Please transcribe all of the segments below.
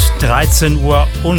13 Uhr und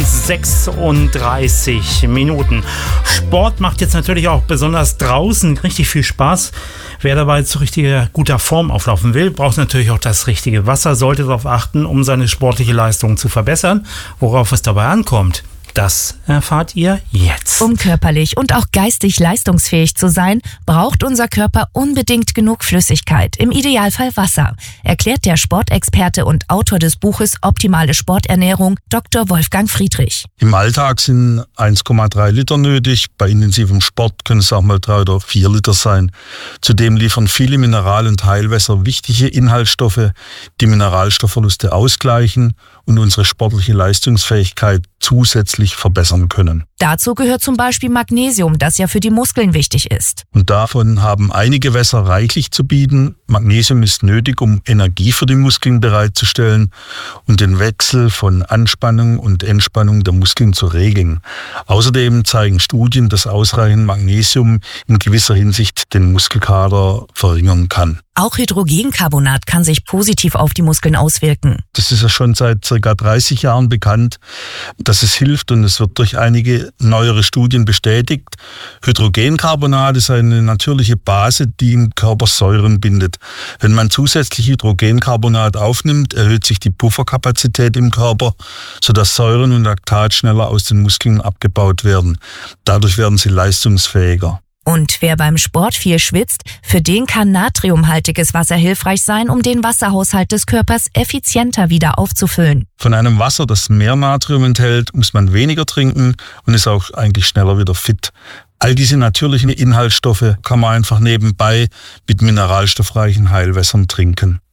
36 Minuten. Sport macht jetzt natürlich auch besonders draußen richtig viel Spaß. Wer dabei zu richtiger guter Form auflaufen will, braucht natürlich auch das richtige Wasser, sollte darauf achten, um seine sportliche Leistung zu verbessern. Worauf es dabei ankommt, das erfahrt ihr jetzt. Um körperlich und auch geistig leistungsfähig zu sein, braucht unser Körper unbedingt genug Flüssigkeit, im Idealfall Wasser, erklärt der Sportexperte und Autor des Buches Optimale Sporternährung, Dr. Wolfgang Friedrich. Im Alltag sind 1,3 Liter nötig, bei intensivem Sport können es auch mal 3 oder 4 Liter sein. Zudem liefern viele Mineral- und Heilwässer wichtige Inhaltsstoffe, die Mineralstoffverluste ausgleichen und unsere sportliche Leistungsfähigkeit zusätzlich verbessern können. Dazu gehört zum Beispiel Magnesium, das ja für die Muskeln wichtig ist. Und davon haben einige Wässer reichlich zu bieten. Magnesium ist nötig, um Energie für die Muskeln bereitzustellen und den Wechsel von Anspannung und Entspannung der Muskeln zu regeln. Außerdem zeigen Studien, dass ausreichend Magnesium in gewisser Hinsicht den Muskelkater verringern kann. Auch Hydrogencarbonat kann sich positiv auf die Muskeln auswirken. Das ist ja schon seit ca. 30 Jahren bekannt, dass es hilft, und es wird durch einige neuere Studien bestätigt. Hydrogencarbonat ist eine natürliche Base, die im Körper Säuren bindet. Wenn man zusätzlich Hydrogencarbonat aufnimmt, erhöht sich die Pufferkapazität im Körper, sodass Säuren und Laktat schneller aus den Muskeln abgebaut werden. Dadurch werden sie leistungsfähiger. Und wer beim Sport viel schwitzt, für den kann natriumhaltiges Wasser hilfreich sein, um den Wasserhaushalt des Körpers effizienter wieder aufzufüllen. Von einem Wasser, das mehr Natrium enthält, muss man weniger trinken und ist auch eigentlich schneller wieder fit. All diese natürlichen Inhaltsstoffe kann man einfach nebenbei mit mineralstoffreichen Heilwässern trinken.